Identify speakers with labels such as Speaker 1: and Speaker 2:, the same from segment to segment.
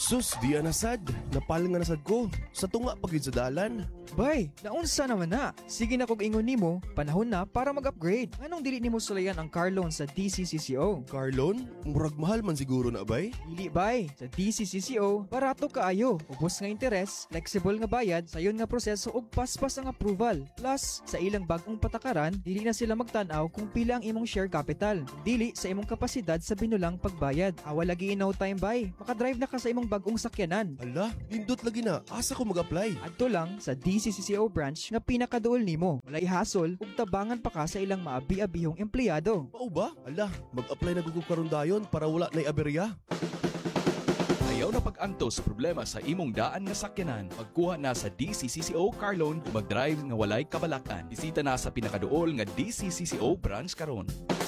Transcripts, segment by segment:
Speaker 1: Sus, di anasad. Napal nga nasad ko. Sa tunga pagid sa dalan.
Speaker 2: Bay, naunsa naman na. Sige na kog ingon nimo, panahon na para mag-upgrade. Anong dili nimo sulayan ang car loan sa DCCCO?
Speaker 1: Car loan? Murag mahal man siguro na bay.
Speaker 2: Dili bay, sa DCCCO, barato kaayo. Ubos nga interes, flexible nga bayad, sayon nga proseso ug paspas ang approval. Plus, sa ilang bagong patakaran, dili na sila magtan-aw kung pila ang imong share capital. Dili sa imong kapasidad sa binulang pagbayad. Awa lagi no time bay. Makadrive na ka sa imong bagong sakyanan.
Speaker 1: Ala, indot lagi na. Asa ko mag-apply?
Speaker 2: Adto lang sa DCCCO branch nga pinakaduol nimo. Walay hasol ug tabangan pa ka sa ilang maabi-abihong empleyado.
Speaker 1: Mao ba? Ala, mag-apply na gugug karon dayon para wala nay aberya.
Speaker 3: Ayaw na pag-anto sa problema sa imong daan nga sakyanan. Pagkuha na sa DCCCO Car Loan o mag-drive nga walay kabalakan. Bisita na sa pinakaduol nga DCCCO branch karon.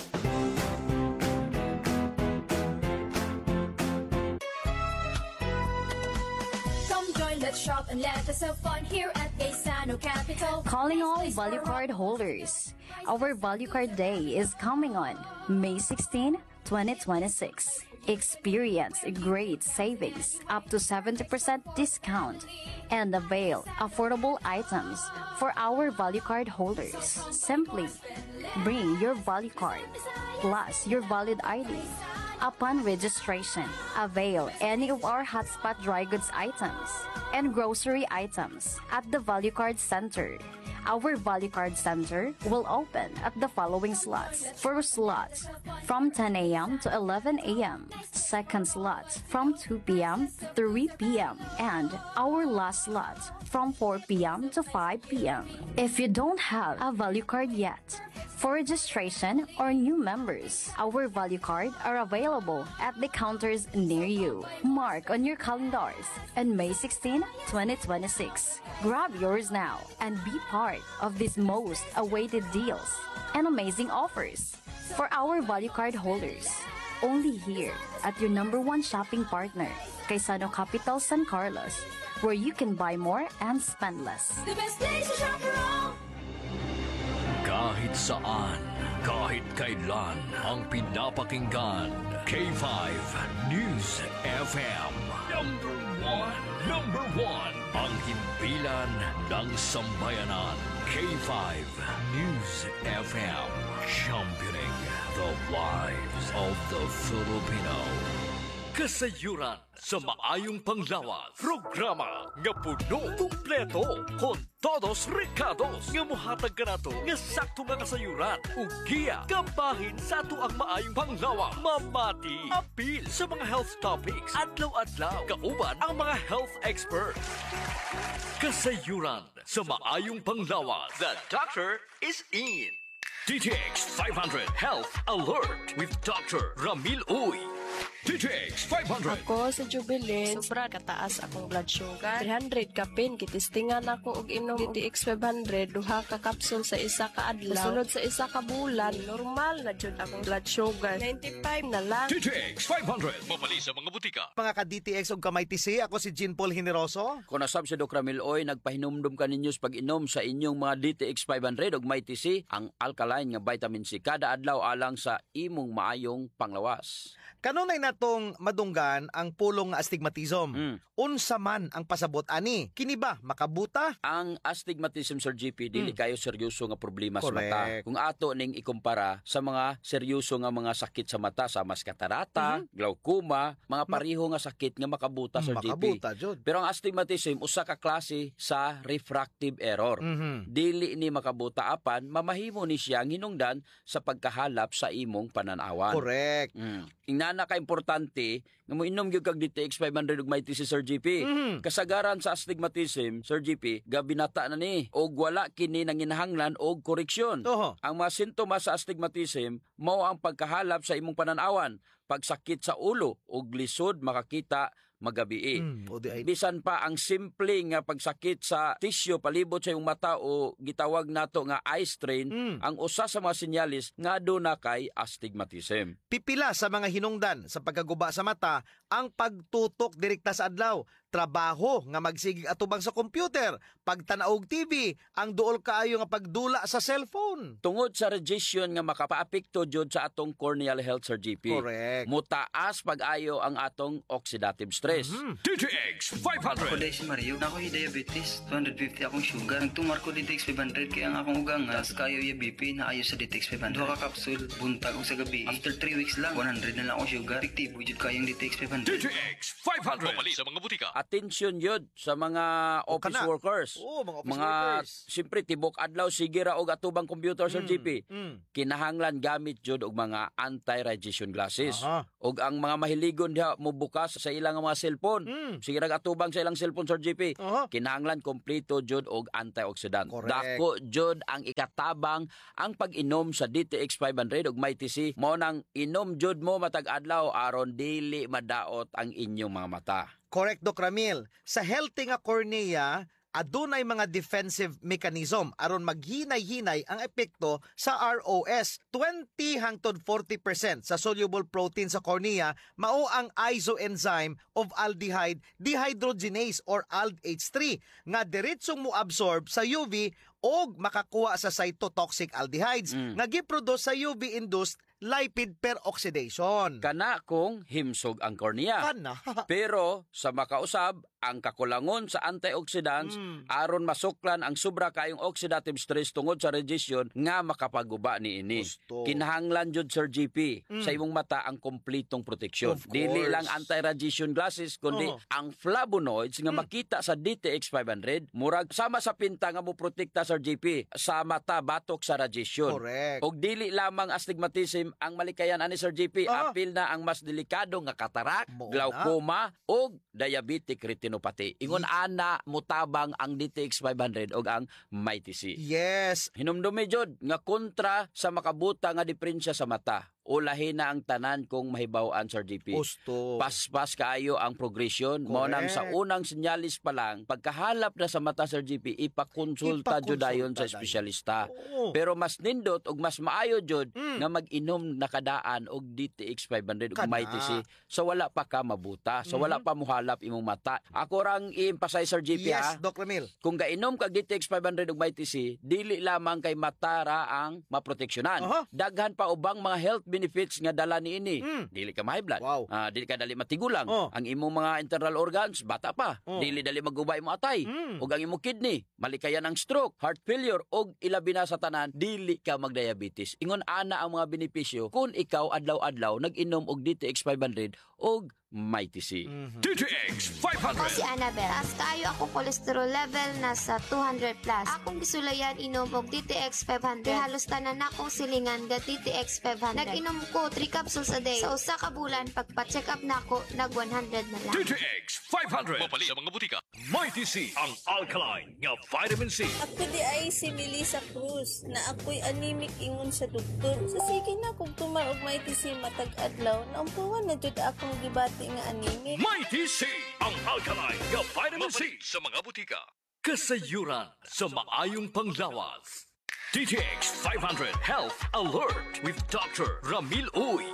Speaker 4: Let's shop and let us have fun here at Gaisano Capital.
Speaker 5: Calling all value card holders. Our value card day is coming on May 16, 2026. Experience great savings up to 70% discount and avail affordable items for our value card holders. Simply bring your value card plus your valid ID. Upon registration, avail any of our hotspot dry goods items and grocery items at the Value Card Center. Our Value Card Center will open at the following slots. First slot from 10 a.m. to 11 a.m. Second slot from 2 p.m. to 3 p.m. And our last slot from 4 p.m. to 5 p.m. If you don't have a value card yet, for registration or new members, our value card are available at the counters near you. Mark on your calendars on May 16, 2026. Grab yours now and be part of these most awaited deals and amazing offers for our value card holders. Only here at your number one shopping partner, Gaisano Capital San Carlos, where you can buy more and spend less.
Speaker 4: The best place to shop around.
Speaker 6: Kahit saan, kahit kailan, ang pinapakinggan, K5 News FM. Number one, ang himpilan ng sambayanan, K5 News FM. Championing the lives of the Filipino. Kasayuran sa maayong panglawas. Programa nga puno, kumpleto, kon todos recados nga muhatag ka nato nga sakto nga kasayuran. Ugiya, kabahin sa ato ang maayong panglawas. Mamati, apil sa mga health topics. Adlaw-adlaw, kauban ang mga health experts. Kasayuran sa maayong panglawas. The doctor is in. DTX 500 Health Alert with Dr. Ramil Uy. DTX 500.
Speaker 7: Ako sa Jubilee, sobra kataas akong blood sugar. 300 kapin, kitistingan ako og inom DTX 500, duha ka kapsul sa isa ka adlaw. Sunod sa isa ka bulan, normal na jud akong blood sugar. 95 na lang.
Speaker 6: DTX 500. Mabali sa mga butika.
Speaker 8: Mga ka-DTX ug kamay TC, ako si Jean Paul Generoso.
Speaker 9: Kung nasab si Dr. Ramil Oy, nagpahinumdum ka ninyo sa pag-inom sa inyong mga DTX 500 ug may TC, ang alkaline nga vitamin C kada adlaw alang sa imong maayong panglawas.
Speaker 8: Kanunay natong madunggan ang pulong nga astigmatism. Unsa man ang pasabot ani? Kini ba makabuta?
Speaker 9: Ang astigmatism, Sir GP, dili kayo seryoso nga problema sa
Speaker 8: Correct.
Speaker 9: mata. Kung ato ning ikumpara sa mga seryoso nga mga sakit sa mata, sa mas katarata, glaucoma, mga pareho nga sakit nga makabuta, Sir
Speaker 8: makabuta,
Speaker 9: GP.
Speaker 8: Jud.
Speaker 9: Pero ang astigmatism, usa ka klase sa refractive error. Dili ni makabuta apan, mamahimo ni siya ang hinungdan sa pagkahalap sa imong pananawan.
Speaker 8: Correct.
Speaker 9: Ingana ka importante nga mo inom gyud kag DTX 500 ug may TC, Sir GP. Kasagaran sa astigmatism, Sir GP, gabinata na ni og wala kini nanginahanglan og koreksyon.
Speaker 8: Oho.
Speaker 9: Ang mga sintomas sa astigmatism mao ang pagkahalap sa imong pananawan, pagsakit sa ulo ug lisod makakita magabi. Bisan pa ang simple nga pagsakit sa tissue palibot sa iyong mata o gitawag nato nga eye strain, ang usa sa mga sinyalis nga aduna kay astigmatism.
Speaker 8: Pipila sa mga hinungdan sa pagkaguba sa mata ang pagtutok direkta sa adlaw. pagtrabaho nga magsigig atubang sa computer, pagtanaog TV, ang duol kaayo nga pagdula sa cellphone.
Speaker 9: Tungod sa radiation nga makapaapekto jud sa atong corneal health, Sir GP.
Speaker 8: Correct.
Speaker 9: Mutaas pag-ayo ang atong oxidative stress.
Speaker 6: DTX 500.
Speaker 10: Ako dahil si Mario, na ako'y diabetes, 250 akong sugar. Nagtumar ko DTX 500 kaya ang akong ugang nga, kayo yung BP na ayo sa DTX 500. Duha ka kapsul, buntag o sa gabi. After 3 weeks lang, 100 na lang akong sugar. Fiktibo jud kayong DTX 500.
Speaker 6: DTX 500. Mapali sa mga butika.
Speaker 9: Atensyon yun sa mga office workers.
Speaker 8: Mga office workers.
Speaker 9: Siyempre, tibok adlaw, sige ra og atubang computer, Sir GP. Kinahanglan gamit jud og mga anti-radiation glasses. Og ang mga mahiligon diha mo bukas sa ilang mga cellphone. Sige ra atubang sa ilang cellphone, Sir GP. Kinahanglan kompleto jud og antioxidant.
Speaker 8: Correct.
Speaker 9: Dako jud ang ikatabang ang pag-inom sa DTX 500 ug MyTC. Mao nang inom jud mo matag adlaw aron dili madaot ang inyong mga mata.
Speaker 8: Correct, Doc Ramil. Sa healthy nga cornea, adunay mga defensive mechanism aron maghinay-hinay ang epekto sa ROS. 20 hangtod 40% sa soluble protein sa cornea mao ang isoenzyme of aldehyde dehydrogenase or ALDH3 nga diretsong mo absorb sa UV og makakuha sa cytotoxic aldehydes nga giproduce sa UV-induced lipid peroxidation.
Speaker 9: Kana kung himsog ang cornea.
Speaker 8: Kana.
Speaker 9: Pero sa makausab, ang kakulangon sa antioxidants aron masuklan ang sobra kayong oxidative stress tungod sa radiation nga makapaguba niini. Kinahanglan jud, Sir GP, sa imong mata ang kompletong proteksyon. Dili lang anti-radiation glasses kundi ang flavonoids nga makita sa DTX 500 murag sama sa pinta nga mo protekta, Sir GP, sa mata batok sa radiation.
Speaker 8: Correct.
Speaker 9: Og dili lamang astigmatism ang malikayan ani, Sir GP, apil na ang mas delikado nga katarak, glaucoma og diabetic retinopathy. Ingon ana mutabang ang DTX 500 og ang MyTC.
Speaker 8: Yes.
Speaker 9: Hinumdumi jud nga kontra sa makabuta nga diferensya sa mata. Ulahin na ang tanan kung mahibaw-an, Sir GP. Paspas kaayo ang progression. Mo nang sa unang sinyalis pa lang, pagkahalap na sa mata, Sir GP, ipakonsulta jud dayon sa espesyalista. Pero mas nindot ug mas maayo jud nga mag-inom na kadaan og DTX 500 ug MyTC sa wala pa ka mabuta, sa wala pa mohalap imong mata. Ako rang i-emphasize, Sir GP,
Speaker 8: yes, Doc Ramil.
Speaker 9: Kung gainom kag DTX 500 ug MyTC, dili lamang kay mata ra ang maproteksyonan. Daghan pa ubang mga health benefits nga dala niini. Dili ka ma-high blood. Dili ka dali matigulang. Ang imong mga internal organs bata pa. Dili dali magubay mo atay. Ug ang imong kidney malikayan ang stroke, heart failure ug ilabi na sa tanan dili ka magdiabetes. Ingon ana ang mga benepisyo kung ikaw adlaw-adlaw nag-inom og DTX 500 ug MyTC.
Speaker 6: DTX 500.
Speaker 11: Ako si Annabel. Taas kayo ako cholesterol level nasa 200 plus. Akong gisulayan inom og DTX 500. Halos tanan akong silingan ga DTX 500. Nag-inom ko 3 capsules a day. Sa usa ka bulan pagpa-check up nako nag 100 na lang.
Speaker 6: DTX 500. Mapali sa mga butika. MyTC, ang alkaline nga vitamin C.
Speaker 12: Ako di ay si Melissa Cruz na ako'y anemic ingon sa doktor. Sa sige na kung tumar og MyTC matag adlaw, naampuan na jud akong gibati nga anemic.
Speaker 6: MyTC, ang alkaline nga vitamin C sa mga butika. Kasayuran sa maayong panglawas. DTX 500 Health Alert with Dr. Ramil Uy.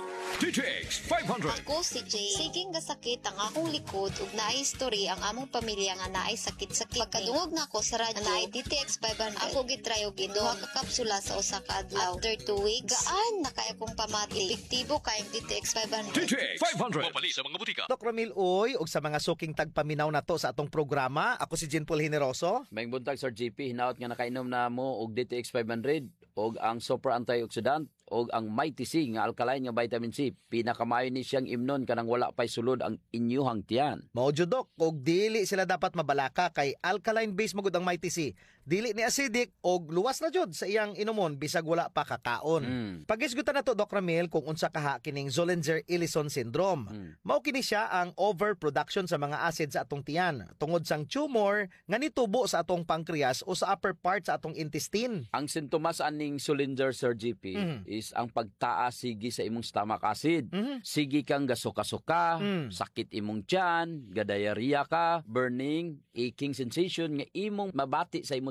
Speaker 6: DTX 500.
Speaker 11: Ako si Jay. Siging gasakit ang akong likod ug naay history ang among pamilya nga naay sakit-sakit. Pagkadungog na ako sa radyo, naay DTX 500. Ako gitry og inom ka kapsula sa usa ka adlaw. After 2 weeks, gaan na kay akong pamati. Epektibo kay DTX 500.
Speaker 6: DTX 500. Mapali sa mga butika.
Speaker 8: Doc Ramil Uy, ug sa mga suking tagpaminaw na to sa atong programa, ako si Jean Paul Generoso.
Speaker 9: May buntag, Sir GP, hinaot nga nakainom na mo og DTX 500 og ang super antioxidant og ang MyTC nga alkaline nga vitamin C. Pinakamayo ni siyang imnon kanang wala pay sulod ang inyuhang tiyan.
Speaker 8: Mao jud, Doc, og dili sila dapat mabalaka kay alkaline base magud ang MyTC. Dili ni acidic og luwas na jud sa iyang inumon bisag wala pa kakaon. Pagisgutan na to, Doc Ramil, kung unsa kaha kining Zollinger-Ellison syndrome. Mao kini siya ang overproduction sa mga acid sa atong tiyan tungod sang tumor nga nitubo sa atong pancreas o sa upper part sa atong intestine.
Speaker 9: Ang sintomas aning Zollinger, Sir GP, is ang pagtaas sige sa imong stomach acid. Sige kang gasuka-suka, sakit imong tiyan, ga diarrhea ka, burning, aching sensation nga imong mabati sa imong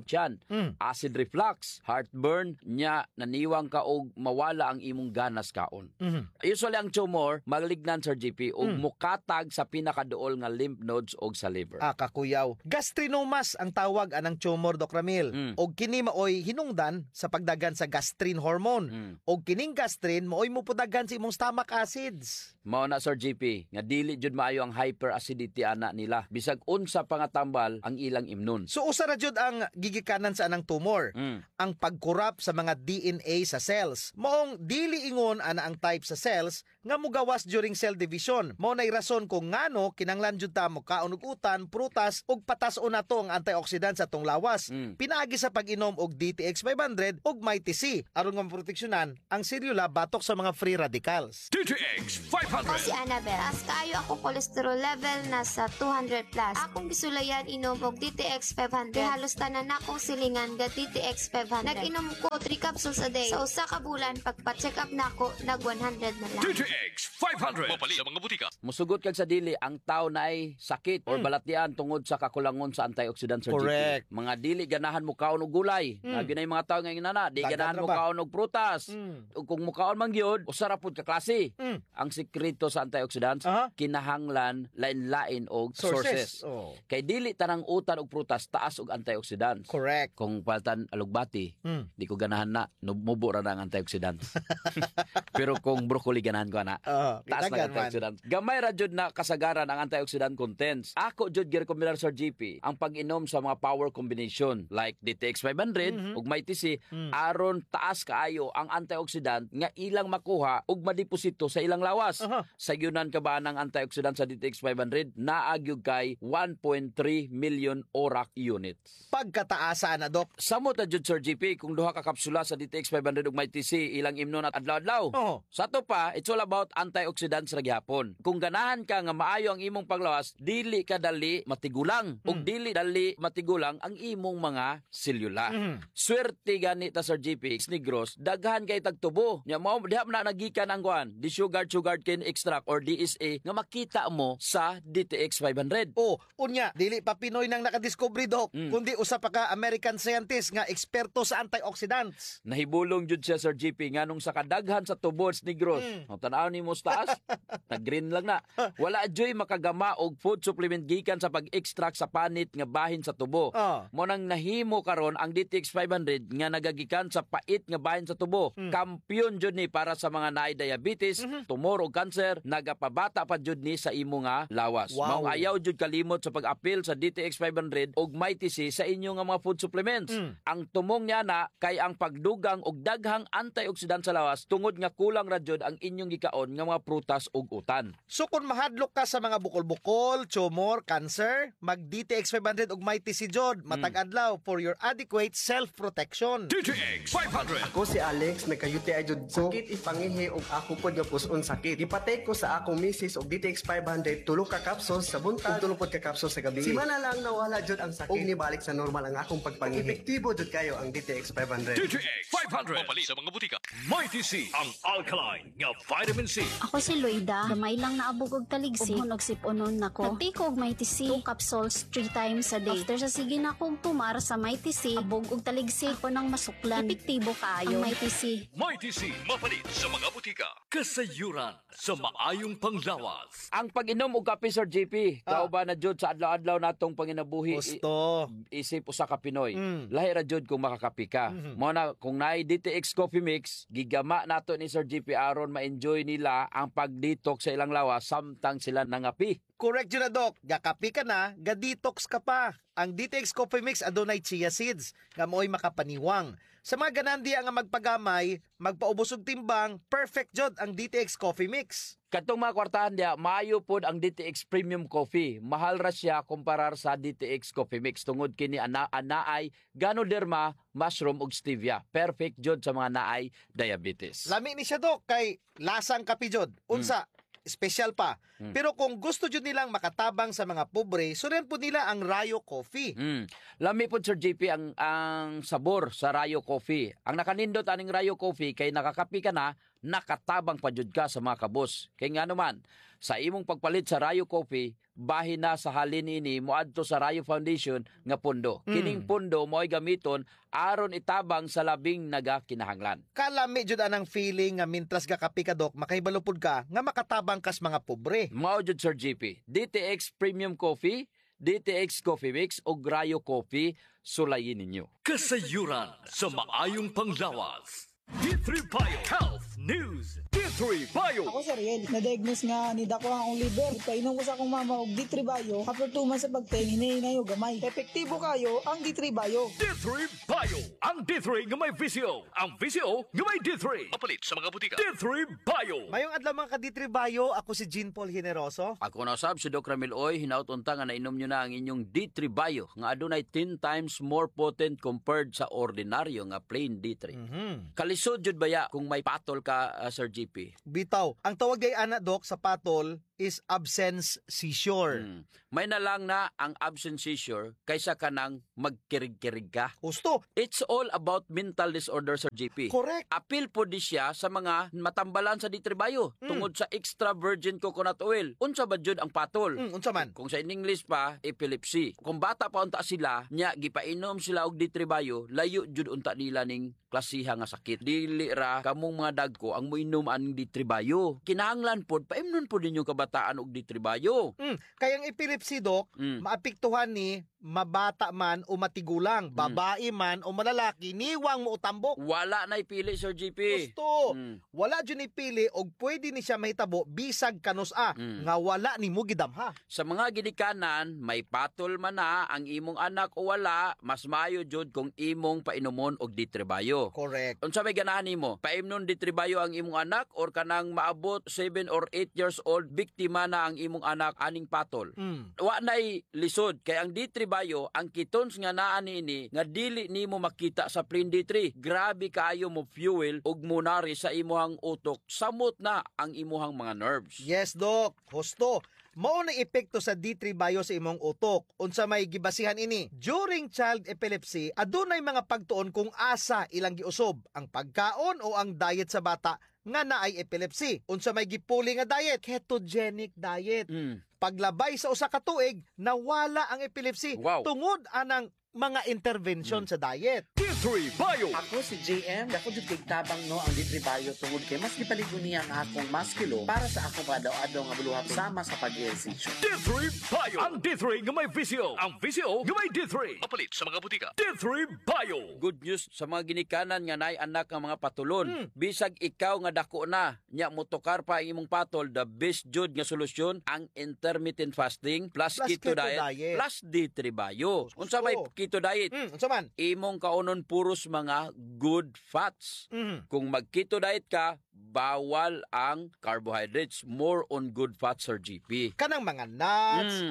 Speaker 9: tiyan. Acid reflux, heartburn, nya naniwang ka og mawala ang imong ganas kaon. Usually ang tumor malignant, Sir GP, og mukatag sa pinakaduol nga lymph nodes og sa liver.
Speaker 8: Kakuyaw. Gastrinomas ang tawag anang tumor, Dok Ramil. Og kini maoy hinungdan sa pagdagan sa gastrin hormone. Og kining gastrin maoy mupudagan sa imong stomach acids.
Speaker 9: Mao na, Sir GP, nga dili jud maayo ang hyperacidity ana nila. Bisag unsa pa nga tambal ang ilang immune.
Speaker 8: So usa ra jud ang gigikanan sa anang tumor. Ang pagkurap sa mga DNA sa cells. Maong dili ingon ana ang type sa cells nga mugawas during cell division. Mao nay rason kung ngano kinanglan jud ta mo kaon og utan, prutas ug patas-on nato ang antioxidant sa tong lawas. Pinaagi sa pag-inom og DTX 500 ug Mighty C aron nga maproteksyonan ang selula batok sa mga free radicals.
Speaker 9: DTX 500.
Speaker 13: Ako si Annabel. As kaayo ako cholesterol level nasa 200 plus. Akong gisulayan inom og DTX 500. Halos tanan akong silingan ga DTX 500. Nag-inom ko 3 capsules a day. Sa usa ka bulan pagpa-check up nako nag 100 na lang.
Speaker 6: DTX 500. Mapali sa mga butika.
Speaker 9: Musugot kag sa dili ang tao na ay sakit or balatian tungod sa kakulangon sa antioxidant, Sir
Speaker 8: Correct.
Speaker 9: GP. Mga dili ganahan mo kaon og gulay. Lagi na yung mga tao nga inana, di ganahan mo kaon og prutas. Ug kung mo kaon man gyud, usara pud ka klase. Ang sikreto sa antioxidants kinahanglan lain-lain og sources. Kay dili tanang utan og prutas taas og antioxidants.
Speaker 8: Correct.
Speaker 9: Kung paltan alugbati, di ko ganahan na mubo ra na ang antioxidants. Pero kung broccoli ganahan ko na, taas na antioxidants. Gamay ra jud na kasagaran ang antioxidant contents. Ako jud girekomendar, Sir GP, ang pag-inom sa mga power combination like DTX 500 ug Mighty C aron taas kaayo ang antioxidant nga ilang makuha ug madeposito sa ilang lawas. Sa yunan ka ba ng antioxidant sa DTX 500 naagyog kay 1.3 million ORAC units.
Speaker 8: Pagkataasa na, Dok.
Speaker 9: Samot na jud, Sir GP, kung duha ka kapsula sa DTX 500 ug Mighty C ilang imnon at adlaw-adlaw. Sa to pa, it's all about antioxidants ra gyapon. Kung ganahan ka nga maayo ang imong panglawas, dili ka dali matigulang ug dili dali matigulang ang imong mga selula. Swerte gani ta, Sir GP, Negros, daghan kay tagtubo. Nya mao diha na nagikan ang kuan, di sugar cane extract or DSA nga makita mo sa DTX 500.
Speaker 8: Unya, dili pa Pinoy nang nakadiscovery, Dok, kundi usa pa ka American scientist nga eksperto sa antioxidants.
Speaker 9: Nahibulong jud siya, Sir GP, nganong sa kadaghan sa tubods Negros. Tan-aw nimo sa taas, nag-green lang na. Wala joy makagama og food supplement gikan sa pag-extract sa panit nga bahin sa tubo. Mo nang nahimo karon ang DTX 500 nga nagagikan sa pait nga bahin sa tubo. Kampiyon jud ni para sa mga naay diabetes, tumor ug cancer, nagapabata pa jud ni sa imo nga lawas. Mao ayaw jud kalimot sa pag-apil sa DTX 500 ug Mighty C sa inyo nga mga food supplements. Ang tumong niya na kay ang pagdugang og daghang antioxidant sa lawas tungod nga kulang ra jud ang inyong gikaon nga mga prutas ug utan.
Speaker 8: So kung mahadlok ka sa mga bukol-bukol, tumor, cancer, mag DTX 500 ug Mighty C jud matag adlaw for your adequate self-protection.
Speaker 6: DTX 500.
Speaker 14: Ako si Alex, nagka-UTI jud ko. Sakit ipangihi og ako pod nga puson sakit. Ipatay ko sa akong misis og DTX 500 tulo ka capsules sa buntag ug tulo pod ka capsules sa gabi. Simana lang nawala jud ang sakit ug nibalik sa normal ang akong pagpangihi. Epektibo jud kayo ang DTX 500.
Speaker 6: DTX 500. Mapali sa mga butika. Mighty C, ang alkaline nga vitamin C.
Speaker 15: Ako si Loida, gamay lang naabog og taligsi ug nagsip-unon nako. Hati ko og Mighty C 2 capsules 3 times a day. After sa sige na kong tumar sa Mighty C, abog og taligsi ko nang masuklan. Epektibo kaayo ang Mighty C.
Speaker 6: Mighty C, mapalit sa mga butika. Kasayuran sa maayong panglawas.
Speaker 9: Ang pag-inom og kape, Sir GP, kauban na jud sa adlaw-adlaw natong panginabuhi.
Speaker 8: Gusto.
Speaker 9: Isip usa ka Pinoy. Lahi ra jud kung makakape ka. Mao na kung naay DTX Coffee Mix, gigama nato ni Sir GP aron ma-enjoy nila ang pag-detox sa ilang lawas samtang sila nangapi.
Speaker 8: Correct yun na, Dok. Gakapi ka na, ga-detox ka pa. Ang DTX Coffee Mix adunay chia seeds, nga mo'y makapaniwang. Sa mga ganandi nga magpagamay, magpaubos og timbang, perfect jod ang DTX Coffee Mix.
Speaker 9: Katong mga kwartahan dia, maayo pod ang DTX Premium Coffee. Mahal ra siya kumparar sa DTX Coffee Mix tungod kini anaay Ganoderma, mushroom ug stevia. Perfect jod sa mga naay diabetes.
Speaker 8: Lami ni siya, Dok, kay lasang kape jod. Unsa? Special pa. Pero kung gusto jud nilang makatabang sa mga pobre, suren po nila ang Rayo Coffee.
Speaker 9: Lami po, Sir JP, ang sabor sa Rayo Coffee. Ang nakanindot aning Rayo Coffee kay nakakapi ka na, nakatabang pa jud ka sa mga kabos. Kay nga naman, sa imong pagpalit sa Rayo Coffee, bahin na sa halin ini moadto sa Rayo Foundation nga pundo. Kining pundo mo'y gamiton aron itabang sa labing nagakinahanglan.
Speaker 8: Kalami jud anang feeling nga mintras ga kapi ka Dok, makahibalo pud ka nga makatabang kas mga pobre.
Speaker 9: Mao jud Sir GP, DTX Premium Coffee, DTX Coffee Mix o Rayo Coffee, sulayin ninyo.
Speaker 6: Kasayuran sa maayong panglawas. D3 Bio Health News. D3 Bio.
Speaker 16: Ako si Ariel, na-diagnose nga ni dako ang akong liver. Painom ko sa akong mama og D3 Bio. After 2 months sa pagtain, hinahinay o gamay. Epektibo kayo ang D3 Bio.
Speaker 6: D3 Bio. Ang D3 nga may VCO. Ang VCO nga may D3. Mapalit sa mga butika. D3 Bio.
Speaker 8: Mayong adlaw mga ka-D3 Bio, ako si Jean Paul Generoso.
Speaker 9: Ako na sab si Doc Ramil Oy, hinautunta nga nainom nyo na ang inyong D3 Bio nga adunay 10 times more potent compared sa ordinaryo nga plain D3. Kalisod jud baya kung may patol ka, Sir GP?
Speaker 8: Bitaw, ang tawag ay ana Dok sa patol is absence seizure.
Speaker 9: May na lang na ang absence seizure kaysa ka nang magkirig-kirig ka.
Speaker 8: Gusto.
Speaker 9: It's all about mental disorder, Sir GP.
Speaker 8: Correct.
Speaker 9: Apil po di siya sa mga matambalan sa D3 Bio tungod sa extra virgin coconut oil. Unsa ba jud ang patol?
Speaker 8: Unsa man?
Speaker 9: Kung sa in English pa, epilepsy. Kung bata pa unta sila, nya gipainom sila og D3 Bio, layo jud unta nila ning klasiha nga sakit. Dili ra kamong mga dagko ang moinom aning D3 Bio. Kinahanglan pod paimnon pod ninyo kabataan og D3 Bio.
Speaker 8: Kayang epilepsy Dok, maapektuhan ni mabata man o matigulang, babae man o malalaki, niwang mo utambok.
Speaker 9: Wala na ipili, Sir GP.
Speaker 8: Gusto. Wala dyan ipili og pwede ni siya mahitabo bisag kanus-a nga wala ni mo gidamha.
Speaker 9: Sa mga ginikanan, may patol man na ang imong anak o wala, mas maayo jud kung imong painumon og D3 Bio.
Speaker 8: Correct.
Speaker 9: Unsa may ganahan nimo? Paimnon D3 Bio ang imong anak or kanang maabot 7 or 8 years old, biktima na ang imong anak aning patol. Wa nay lisod kay ang D3 Bio, ang ketones nga naa niini nga dili nimo makita sa plain D3. Grabe kaayo mo fuel ug munari sa imuhang utok, samot na ang imuhang mga nerves.
Speaker 8: Yes, Dok. Husto. Mao na epekto sa D3 Bio sa imong utok. Unsa may gibasihan ini? During child epilepsy, adunay mga pagtuon kung asa ilang giusob, ang pagkaon o ang diet sa bata nga naay epilepsy. Unsa may gipuli nga diet? Ketogenic diet. Paglabay sa usa ka tuig, nawala ang epilepsy tungod anang mga intervention sa diet.
Speaker 6: D3 Bio.
Speaker 17: Ako si JM, ako jud kay tabang no ang D3 Bio tungod kay mas gipaligon niya ang akong maskilo para sa akong padaw-adaw nga buluhat sama sa pag-ehersisyo.
Speaker 6: D3 Bio. Ang D3 nga may VCO. Ang VCO nga may D3. Mapalit sa mga butika. D3 Bio.
Speaker 9: Good news sa mga ginikanan nga naay anak nga mga patulon. Bisag ikaw nga dako na, nya motokar pa ang imong patol, the best jud nga solusyon ang intermittent fasting plus keto diet plus D3 Bio. Unsa may keto diet?
Speaker 8: Unsa man?
Speaker 9: Imong kaunon puros mga good fats. Kung mag-keto diet ka, bawal ang carbohydrates, more on good fats, Sir GP.
Speaker 8: Kanang mga nuts,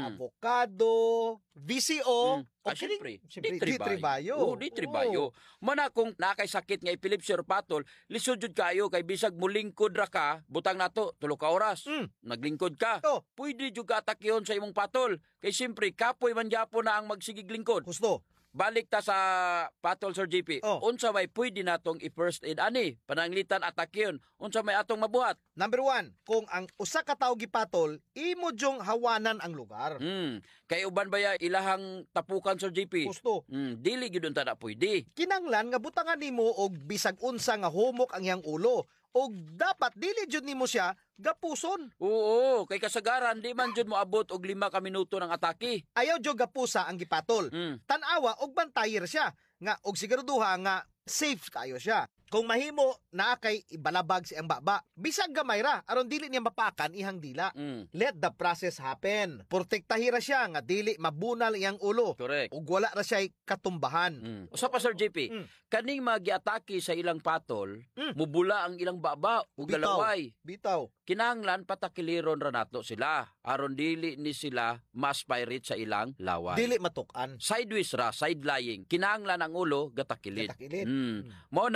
Speaker 8: avocado, VCO,
Speaker 9: Siyempre,
Speaker 8: D3 Bio.
Speaker 9: D3 Bio. Mana kung nakay sakit nga epilepsy or patol, lisod jud kayo kay bisag mulingkod ra ka, butang nato 3 ka oras. Naglingkod ka. Pwede jud ka atakyon sa imong patol. Kay siyempre, kapoy man gyapon na ang magsigig lingkod.
Speaker 8: Gusto.
Speaker 9: Balik ta sa patol, Sir GP. Unsa may pwede natong i-first aid ani? Pananglitan atakyon. Unsa may atong mabuhat?
Speaker 8: Number 1, kung ang usa ka tawo gipatol, imo jong hawanan ang lugar.
Speaker 9: Kay uban baya ilahang tapukan, Sir GP?
Speaker 8: Gusto.
Speaker 9: Dili gyud unta na pwede.
Speaker 8: Kinanglan nga butangan nimo og bisag unsa nga humok ang iyang ulo. Og dapat dili jud nimo siya gapuson.
Speaker 9: Oo, kay kasagaran di man jud mo abot og 5 ka minuto ng atake.
Speaker 8: Ayaw jud gapusa ang gipatol. Tan-awa og bantayer siya nga og siguraduha nga safe kayo siya. Kung mahimo naa kay ibalabag si ang baba, bisag gamay ra aron dili niya mapakan ihang dila. Let the process happen. Protektahira siya nga dili mabunal iyang ulo.
Speaker 9: Correct.
Speaker 8: Ug wala ra siya katumbahan.
Speaker 9: Usa pa, Sir JP, kaning magiatake sa ilang patol, mubula ang ilang baba ug galaway.
Speaker 8: Bitaw.
Speaker 9: Kinahanglan patakiliron ra nato sila aron dili ni sila ma-aspirate sa ilang laway.
Speaker 8: Dili matukan.
Speaker 9: Sideways ra, side lying. Kinahanglan ang ulo gatakilit.
Speaker 8: Gatakilit.
Speaker 9: Mao na kinahanglan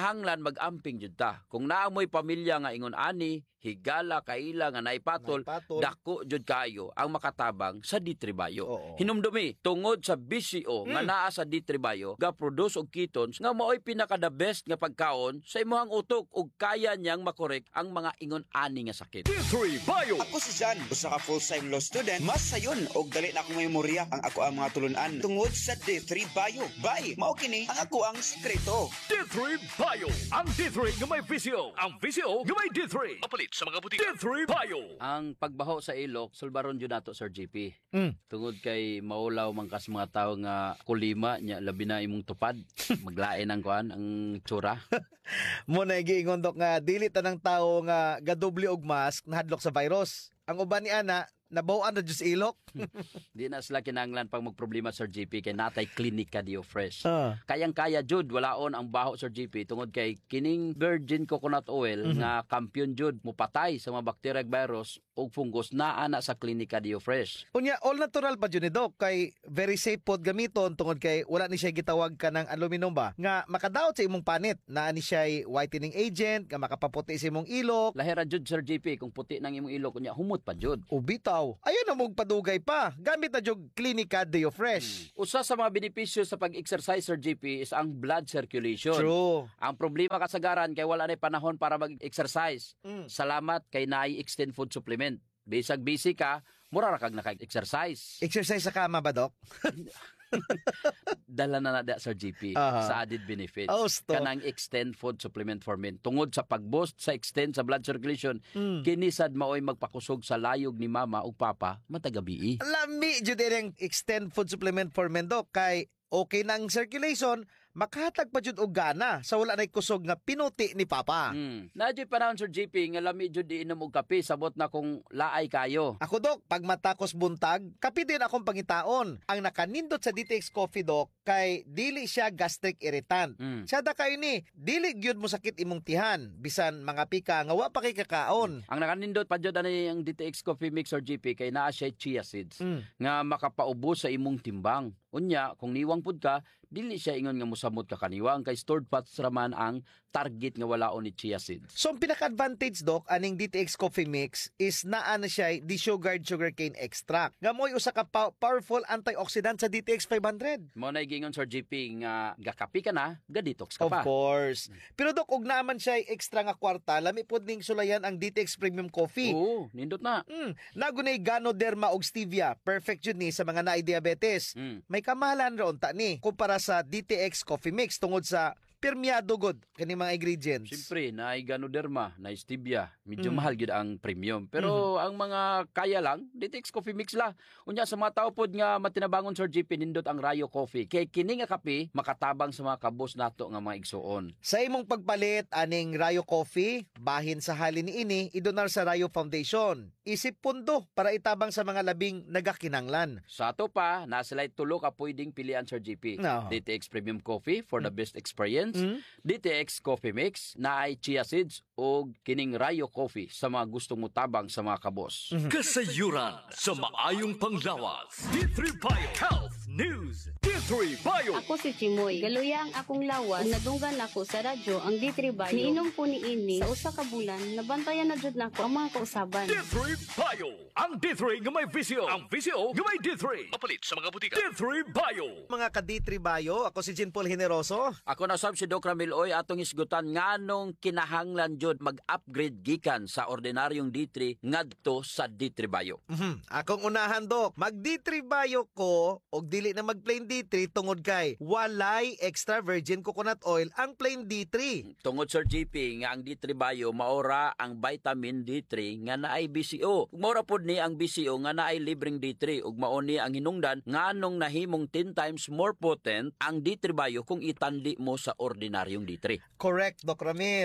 Speaker 9: kinahanglan mag-amping jud ta. Kung naamoy pamilya nga ingon ani, higala kaila nga naipatol, dako jud kayo ang makatabang sa D3 Bio. Hinumdumi tungod sa BCO nga naa sa D3 Bio, ga produce og ketones nga maoy pinaka the best nga pagkaon sa imong utok ug kaya niyang makorek ang mga ingon ani nga sakit.
Speaker 18: D3 Bio. Ako si Jan, usa ka full-time law student. Mas sayon og dali na ako memorya ang ako ang mga tulunan tungod sa D3 Bio. Bye, mao kini ang ako ang sekreto.
Speaker 6: D3 Bio. Ang D3 nga may VCO. Ang VCO nga may D3. Apalit sa mga butika. D3 Bio.
Speaker 9: Ang pagbaho sa ilok, sulbaron jud nato Sir JP. Tungod kay maulaw man kas mga tawo nga kulima nya labi na imong tupad. Maglain ang kuan ang tsura.
Speaker 8: Mo na giingon dok nga dili tanang tawo nga gadoble og mask nahadlok sa virus. Ang uban ni ana nabawaan na Diyos ilok.
Speaker 9: Di na sila kinanglan pag magproblema Sir JP kay natay klinika Dio Fresh. Kayang-kaya jud walaon ang baho Sir JP tungod kay kining virgin coconut oil nga kampiyon jud mupatay sa mga bacteria ug virus ug fungus naa na sa klinika Dio Fresh.
Speaker 8: Unya all natural pa jud ni Doc kay very safe pod gamiton tungod kay wala ni siya gitawag ka ng aluminum ba nga makadaot sa imong panit. Naa ni siya whitening agent nga makapaputi sa imong ilok.
Speaker 9: Lahira jud Sir JP kung puti nang imong ilok unya humot pa jud.
Speaker 8: Ubitaw. Ayun na mong padugay pa. Gamit na jog Klinika Dio Fresh.
Speaker 9: Usa sa mga benepisyo sa pag-exercise Sir JP is ang blood circulation.
Speaker 8: True.
Speaker 9: Ang problema kasagaran kay wala na panahon para mag-exercise. Salamat kay naay extend food supplement. Bisag busy ka, mura ra kag naka-exercise.
Speaker 8: Exercise sa kama ba, Doc?
Speaker 9: Dala na nada Sir JP sa added benefits. Kanang extend food supplement for men. Tungod sa pag-boost sa extend sa blood circulation, kinisad maoy magpakusog sa layog ni mama ug papa matagabi.
Speaker 8: Lami jud ang extend food supplement for men, Doc, kay okay nang circulation, makahatag pa jud og gana sa wala nay kusog nga pinuti ni papa.
Speaker 9: Nadyo panahon Sir JP nga lami jud iinom og kape sabot na kung laay kayo.
Speaker 8: Ako Doc, pag matakos buntag, kape din akong pangitaon. Ang nakanindot sa DTX Coffee Doc kay dili siya gastric irritant. Sada kayo ni, dili gyud mo sakit imong tihan bisan mga pika nga wa pa kay kakaon.
Speaker 9: Ang nakanindot pa jud ani ang DTX Coffee Mix Sir JP kay naa siya chia seeds nga makapaubos sa imong timbang. Unya, kung niwang pud ka, dili siya ingon nga musamot ka kaniwang kay stored fats raman ang target nga walaon ni chia seeds.
Speaker 8: So ang pinaka-advantage Doc aning DTX Coffee Mix is naa na siya desugared sugarcane extract. Nga mo'y usa ka powerful antioxidant sa DTX 500.
Speaker 9: Mo na gingon Sir JP nga gakapi ka na, ga-detox ka pa.
Speaker 8: Of course. Pero Doc, og naman siya extra nga kwarta, lami pod ning sulayan ang DTX Premium Coffee.
Speaker 9: Oo, nindot na.
Speaker 8: Nagunay Ganoderma og stevia. Perfect yun ni sa mga naay diabetes. May kamahalan ron ta ni kumpara sa DTX Coffee Mix tungod sa permiado god kani mga ingredients.
Speaker 9: Siyempre, naay Ganoderma, naay stevia. Medyo mahal gyud ang premium. Pero ang mga kaya lang, DTX Coffee Mix la. Unya sa mga tao pod nga matinabangon Sir JP nindot ang Rayo Coffee. Kay kini nga kape makatabang sa mga kabos nato nga mga igsuon.
Speaker 8: Sa imong pagpalit aning Rayo Coffee, bahin sa halin niini idonar sa Rayo Foundation. Isip pundo para itabang sa mga labing nagakinanglan.
Speaker 9: Sa ato pa, nasilay tulo ka pwedeng pilian Sir JP. DTX Premium Coffee for the best experience. DTX Coffee Mix na ay chia seeds o kining Rayo Coffee sa mga gustong mutabang sa mga kabos.
Speaker 6: Kasayuran sa maayong panglawas. D3 Bio Health News. D3 Bio.
Speaker 19: Ako si Chimoy. Galuya ang akong lawas. Nadunggan ako sa radyo ang D3 Bio. Niinom ko ni ini sa usa ka bulan. Nabantayan na jud nako ang mga kausaban.
Speaker 6: D3 Bio. Ang D3 nga may VCO. Ang VCO nga may D3. Apalit sa mga butika. D3 Bio.
Speaker 8: Mga ka D3 Bio, ako si Jean Paul Generoso.
Speaker 9: Ako na si Doc Ramil Oy atong isgutan nganong kinahanglan jud mag-upgrade gikan sa ordinaryong D3 ngadto sa D3 Bio.
Speaker 8: Akong unahan Doc, mag D3 Bio ko og dili na mag plain D3 tungod kay walay extra virgin coconut oil ang plain D3.
Speaker 9: Tungod Sir JP nga ang D3 Bio maora ang vitamin D3 nga naay BCO. Maora pod ni ang BCO nga naay libreng D3 ug mao ni ang hinungdan nganong nahimong 10 times more potent ang D3 Bio kung itanli mo sa ordinaryong D3.
Speaker 8: Correct, Doc Ramil.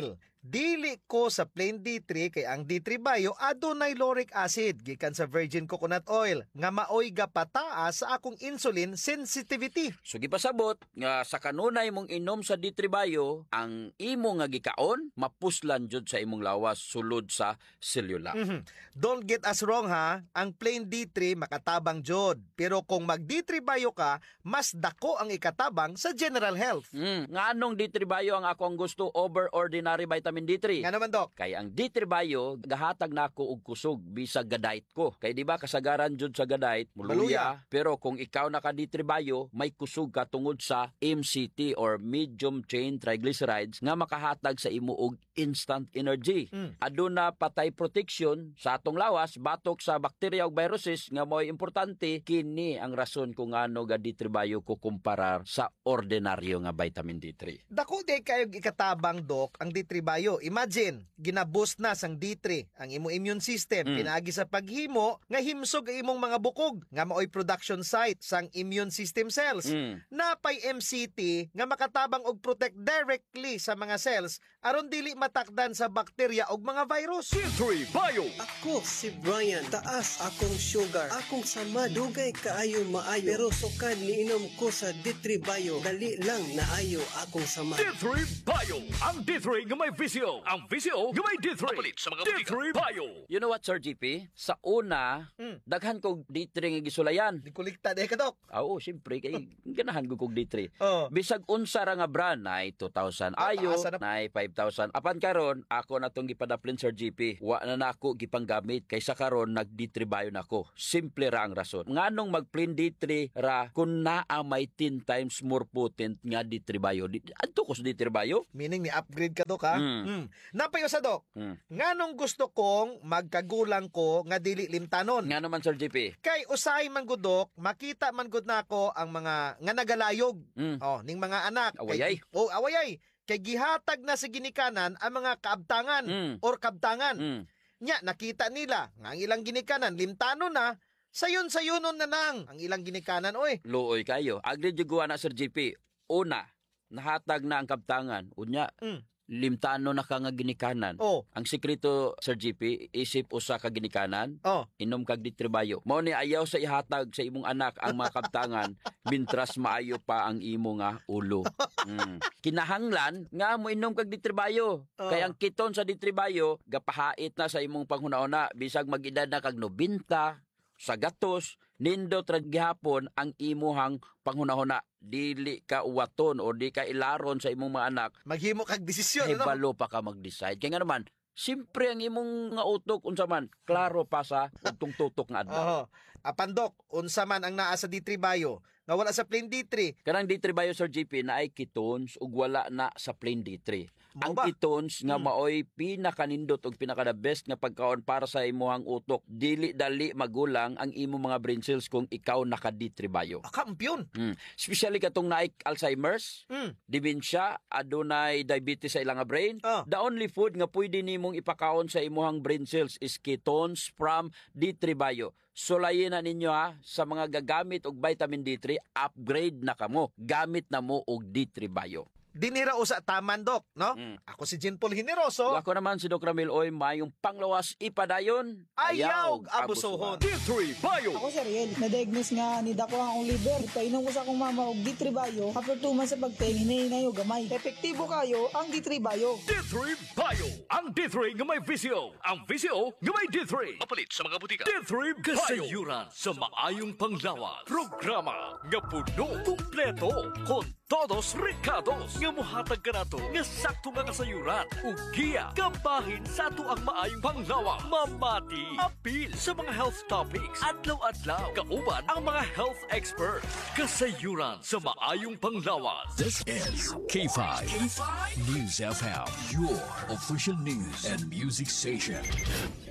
Speaker 8: Dili ko sa plain D3 kay ang D3 Bio adunay lauric acid gikan sa virgin coconut oil nga maoy gapataas sa akong insulin sensitivity.
Speaker 9: So gipasabot nga sa kanunay mong inom sa D3 Bio, ang imo nga gikaon mapuslan jud sa imong lawas sulod sa selula.
Speaker 8: Don't get us wrong ha, ang plain D3 makatabang jud. Pero kung mag D3 Bio ka, mas dako ang ikatabang sa general health.
Speaker 9: Nga anong D3 Bio ang ako ang gusto over ordinary vitamin D3?
Speaker 8: Nga naman, Dok.
Speaker 9: Kay ang D3 Bio gahatag nako og kusog bisag gadait ko. Kay di ba kasagaran jud sa gadait muluya, pero kung ikaw naka D3 Bio may kusog ka tungod sa MCT or medium chain triglycerides nga makahatag sa imo og instant energy. Aduna patay protection sa atong lawas batok sa bakterya ug viruses nga mo'y importante. Kini ang rason kung ano ga D3 Bio ko kumparar sa ordinaryo nga vitamin D3.
Speaker 8: Dako day kayo ikatabang, Dok, ang D3 Bio. Imagine, ginaboost na sang D3 ang imo immune system, pinaagi sa paghimo nga himsog ang imong mga bukog nga maoy production site sang immune system cells. Napay MCT nga makatabang og protect directly sa mga cells aron dili matakdan sa bakterya og mga virus.
Speaker 20: D3 Bio. Ako si Brian, taas akong sugar, akong sama dugay kaayo maayo, pero sukad niinom ko sa D3 Bio, dali lang naayo akong sama.
Speaker 6: D3 Bio, ang D3 nga may visyo, ang visyo nga may D3. Mapalit sa mga D3 Bio.
Speaker 9: You know what, Sir GP? Sa una, daghan kog D3 nga gisulayan.
Speaker 8: Di kulikta day ka, Dok.
Speaker 9: Oo, siyempre kay ganahan ko kog D3. Bisag unsa ra nga brand na 2,000 ayo, na 5,000. Apan karon ako na tong gipadaplin, Sir GP. Wa na nako gipanggamit kaysa karon nag D3 Bio nako. Simple ra ang rason. Nganong mag plain D3 ra kun naa may 10 times more potent nga D3 Bio. Adto ko sa D3 Bio?
Speaker 8: Meaning ni upgrade ka, Dok, ha? Napayo sa, Dok. Nganong gusto kong magkagulang ko nga dili limtanon?
Speaker 9: Nga naman, Sir GP.
Speaker 8: Kay usay man gud, Dok, makita man gud nako ang mga nga nagalayog. Ning mga anak.
Speaker 9: Awayay.
Speaker 8: Awayay. Kay gihatag na sa ginikanan ang mga kaabtangan or kabtangan. Nya nakita nila nga ang ilang ginikanan limtanon na, sayon-sayonon na nang ang ilang ginikanan, oy.
Speaker 9: Luoy kayo. Agreed yung guwa na, Sir GP. Una, nahatag na ang kabtangan. Unya, limtano na ka nga ginikanan. Ang sekreto, Sir GP, isip usa ka ginikanan, inom kag D3 Bio. Mao ni ayaw sa ihatag sa imong anak ang mga kabtangan mintras maayo pa ang imo nga ulo. Kinahanglan nga mo inom kag D3 Bio. Kay ang kiton sa D3 Bio gapahait na sa imong panghuna-una bisag mag-edad na kag 90 sa gatos, nindot ra gihapon ang imuhang panghunahuna. Dili ka uwaton o di ka ilaron sa imong mga anak.
Speaker 8: Maghimo kag desisyon,
Speaker 9: no? Balo pa ka mag-decide. Kaya nga naman, simpre ang imong nga utok unsa man, klaro pa sa utong tutok nga adlaw.
Speaker 8: Apan, Dok, unsa man ang naa sa D3 Bio nga wala sa plain D3.
Speaker 9: Kanang D3 Bio, Sir GP, na ay ketones ug wala na sa plain D3. Ang ketones nga maoy pinakanindot ug pinaka the best nga pagkaon para sa imuhang utok. Dili dali magulang ang imo mga brain cells kung ikaw naka D3 Bio.
Speaker 8: Kampiyon.
Speaker 9: Especially katong naay Alzheimer's, dementia, adunay diabetes sa ilang brain. The only food nga pwede nimong ipakaon sa imuhang brain cells is ketones from D3 Bio. Sulayin na ninyo ha, sa mga gagamit og vitamin D3, upgrade na kamo. Gamit na mo og D3 Bio.
Speaker 8: Dinira usa taman, Dok, no? Ako si Jean Paul Generoso.
Speaker 9: Ako naman si Doc Ramil Oy, mayong panglawas ipadayon,
Speaker 8: ayaw abusohon.
Speaker 6: D3 Bio.
Speaker 16: Ako si Ariel, na-diagnose nga ni dako ang liver. Painom ko sa akong mama og D3 Bio. After 2 months sa pagtingin, hinahinay o gamay. Epektibo kayo ang D3 Bio.
Speaker 6: D3 Bio. Ang D3 nga may visyo. Ang visyo nga may D3. Mapalit sa mga butika. D3 Bio. Kasayuran sa maayong panglawas. Programa nga puno, kumpleto, kon todos recados nga mohatag kanato nga sakto nga kasayuran ug giya kabahin sa ato ang maayong panglawas. Mamati apil sa mga health topics adlaw-adlaw kauban ang mga health expert. Kasayuran sa maayong panglawas.
Speaker 3: This is K5 News FM, your official news and music station.